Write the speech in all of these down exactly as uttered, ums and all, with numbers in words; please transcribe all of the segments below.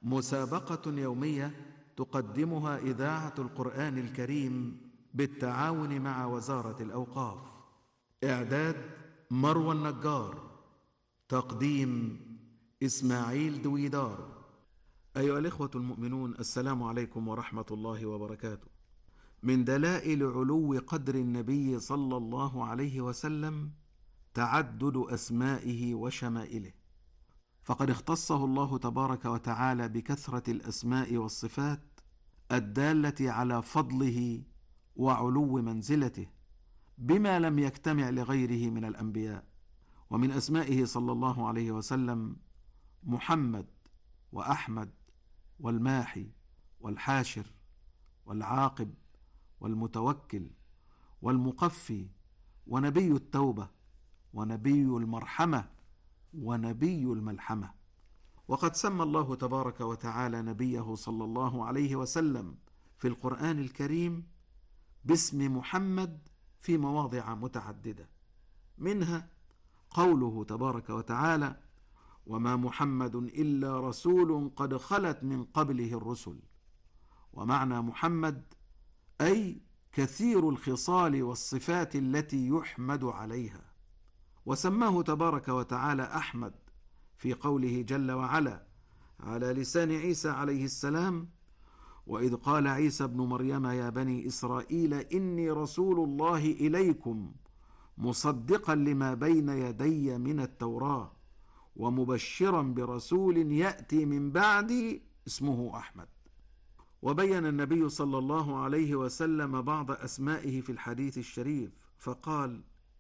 مسابقة يومية تقدمها إذاعة القرآن الكريم بالتعاون مع وزارة الأوقاف. إعداد مروى النجار، تقديم إسماعيل دويدار. أيها الإخوة المؤمنون، السلام عليكم ورحمة الله وبركاته. من دلائل علو قدر النبي صلى الله عليه وسلم تعدد أسمائه وشمائله، فقد اختصه الله تبارك وتعالى بكثرة الأسماء والصفات الدالة على فضله وعلو منزلته بما لم يجتمع لغيره من الأنبياء. ومن أسمائه صلى الله عليه وسلم محمد وأحمد والماحي والحاشر والعاقب والمتوكل والمقفي ونبي التوبة ونبي المرحمة ونبي الملحمة. وقد سمى الله تبارك وتعالى نبيه صلى الله عليه وسلم في القرآن الكريم باسم محمد في مواضع متعددة، منها قوله تبارك وتعالى: وما محمد إلا رسول قد خلت من قبله الرسل. ومعنى محمد أي كثير الخصال والصفات التي يحمد عليها. وسماه تبارك وتعالى أحمد في قوله جل وعلا على لسان عيسى عليه السلام: وإذ قال عيسى ابن مريم يا بني إسرائيل إني رسول الله إليكم مصدقا لما بين يدي من التوراة ومبشرا برسول يأتي من بعدي اسمه أحمد. وبين النبي صلى الله عليه وسلم بعض أسمائه في الحديث الشريف فقال: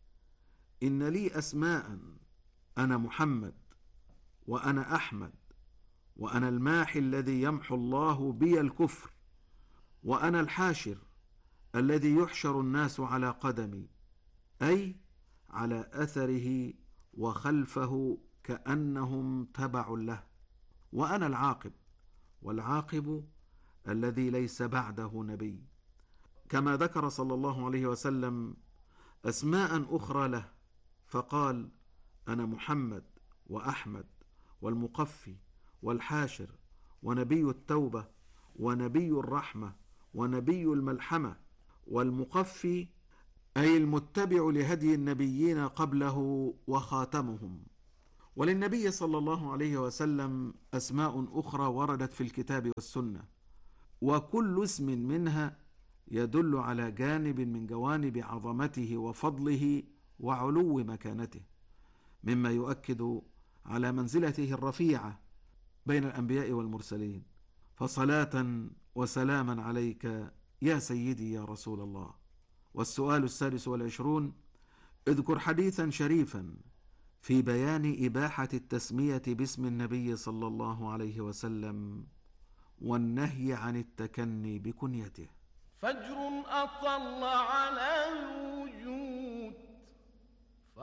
إن لي أسماء، أنا محمد وأنا أحمد وأنا الماحي الذي يمحو الله بي الكفر وأنا الحاشر الذي يحشر الناس على قدمي، أي على أثره وخلفه كأنهم تبع له، وأنا العاقب، والعاقب الذي ليس بعده نبي. كما ذكر صلى الله عليه وسلم أسماء أخرى له فقال: أنا محمد وأحمد والمقفي والحاشر ونبي التوبة ونبي الرحمة ونبي الملحمة. والمقفي أي المتبع لهدي النبيين قبله وخاتمهم. وللنبي صلى الله عليه وسلم أسماء أخرى وردت في الكتاب والسنة، وكل اسم منها يدل على جانب من جوانب عظمته وفضله وعلو مكانته، مما يؤكد على منزلته الرفيعة بين الأنبياء والمرسلين. فصلاة وسلاما عليك يا سيدي يا رسول الله. والسؤال السادس والعشرون: اذكر حديثا شريفا في بيان إباحة التسمية باسم النبي صلى الله عليه وسلم والنهي عن التكني بكنيته. فجر أطل على الوجود